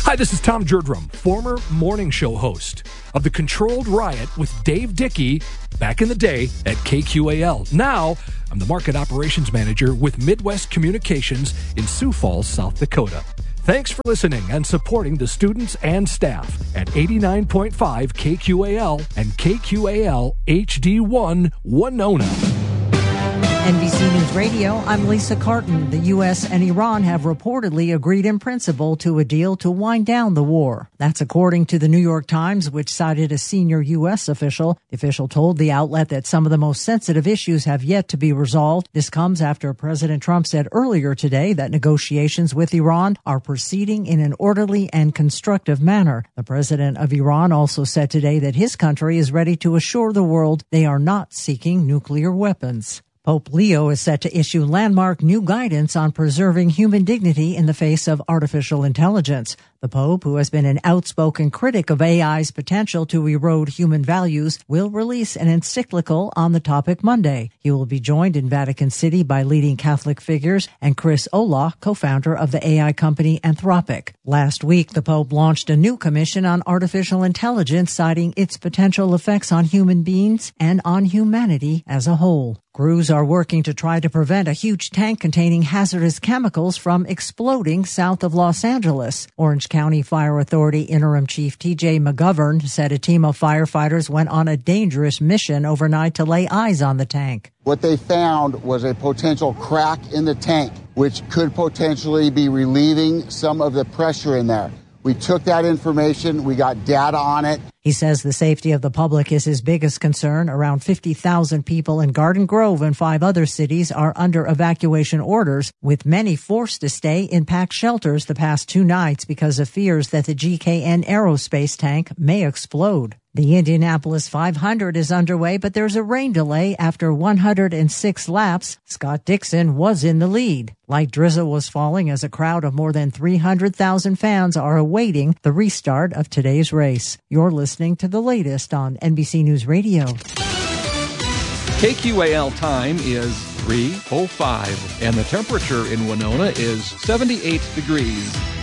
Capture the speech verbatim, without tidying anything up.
Hi, this is Tom Jerdrum, former morning show host of The Controlled Riot with Dave Dickey back in the day at K Q A L. Now, I'm the market operations manager with Midwest Communications in Sioux Falls, South Dakota. Thanks for listening and supporting the students and staff at eighty-nine point five K Q A L and K Q A L H D one Winona. N B C News Radio, I'm Lisa Carton. The U S and Iran have reportedly agreed in principle to a deal to wind down the war. That's according to the New York Times, which cited a senior U S official. The official told the outlet that some of the most sensitive issues have yet to be resolved. This comes after President Trump said earlier today that negotiations with Iran are proceeding in an orderly and constructive manner. The president of Iran also said today that his country is ready to assure the world they are not seeking nuclear weapons. Pope Leo is set to issue landmark new guidance on preserving human dignity in the face of artificial intelligence. The Pope, who has been an outspoken critic of A I's potential to erode human values, will release an encyclical on the topic Monday. He will be joined in Vatican City by leading Catholic figures and Chris Olah, co-founder of the A I company Anthropic. Last week, the Pope launched a new commission on artificial intelligence, citing its potential effects on human beings and on humanity as a whole. Crews are working to try to prevent a huge tank containing hazardous chemicals from exploding south of Los Angeles. Orange County Fire Authority Interim Chief T J McGovern said a team of firefighters went on a dangerous mission overnight to lay eyes on the tank. What they found was a potential crack in the tank, which could potentially be relieving some of the pressure in there. We took that information. We got data on it. He says the safety of the public is his biggest concern. Around fifty thousand people in Garden Grove and five other cities are under evacuation orders, with many forced to stay in packed shelters the past two nights because of fears that the G K N aerospace tank may explode. The Indianapolis five hundred is underway, but there's a rain delay after one hundred six laps. Scott Dixon was in the lead. Light drizzle was falling as a crowd of more than three hundred thousand fans are awaiting the restart of today's race. You're listening to the latest on N B C News Radio. K Q A L time is three oh five, and the temperature in Winona is seventy-eight degrees.